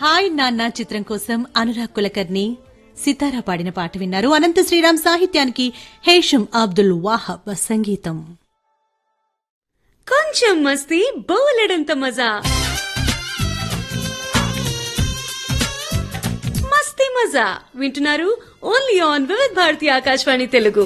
Hi నాన్న చిత్రం కోసం అనురాగ్ కులకర్ణి సితారా పాడిన పాట విన్నారు. అనంత శ్రీరామ్ సాహిత్యానికి హేషం అబ్దుల్ వాహబ్ సంగీతం. కొంచెం మస్తీ బోలెడంత మజా, మస్తీ మజా వింటున్నారు ఓన్లీ ఆన్ వివిధ భారతి ఆకాశవాణి తెలుగు.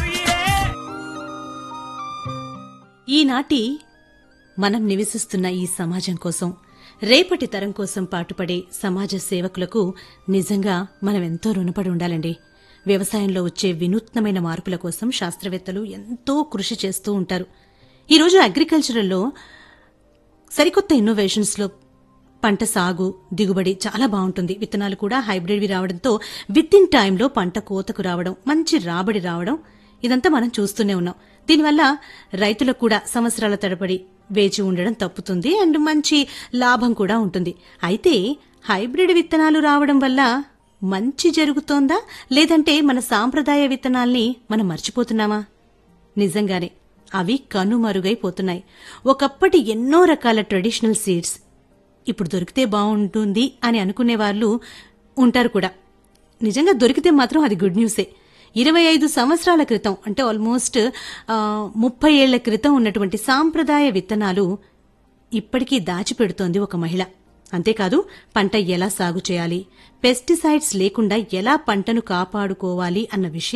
ఈనాటి మనం నివసిస్తున్న ఈ సమాజం కోసం, రేపటి తరం కోసం పాటుపడే సమాజ సేవకులకు నిజంగా మనం ఎంతో రుణపడి ఉండాలండి. వ్యవసాయంలో వచ్చే వినూత్నమైన మార్పుల కోసం శాస్త్రవేత్తలు ఎంతో కృషి చేస్తూ ఉంటారు. ఈరోజు అగ్రికల్చరల్లో సరికొత్త ఇన్నోవేషన్స్లో పంట సాగు, దిగుబడి చాలా బాగుంటుంది. విత్తనాలు కూడా హైబ్రిడ్వి రావడంతో విత్ ఇన్ టైంలో పంట కోతకు రావడం, మంచి రాబడి రావడం, ఇదంతా మనం చూస్తూనే ఉన్నాం. దీనివల్ల రైతులకు కూడా సంవత్సరాల తరబడి వేచి ఉండడం తప్పుతుంది అండ్ మంచి లాభం కూడా ఉంటుంది. అయితే హైబ్రిడ్ విత్తనాలు రావడం వల్ల మంచి జరుగుతోందా, లేదంటే మన సాంప్రదాయ విత్తనాల్ని మనం మర్చిపోతున్నామా? నిజంగానే అవి కనుమరుగైపోతున్నాయి. ఒకప్పటి ఎన్నో రకాల ట్రెడిషనల్ సీడ్స్ ఇప్పుడు దొరికితే బాగుంటుంది అని అనుకునే వాళ్ళు ఉంటారు కూడా. నిజంగా దొరికితే మాత్రం అది గుడ్ న్యూసే. 25 సంవత్సరాల క్రితం, అంటే ఆల్మోస్ట్ 30 ఏళ్ల క్రితం ఉన్నటువంటి సాంప్రదాయ విత్తనాలు ఇప్పటికీ దాచిపెడుతోంది ఒక మహిళ. అంతేకాదు, పంట ఎలా సాగు చేయాలి, పెస్టిసైడ్స్ లేకుండా ఎలా పంటను కాపాడుకోవాలి అన్న విషయం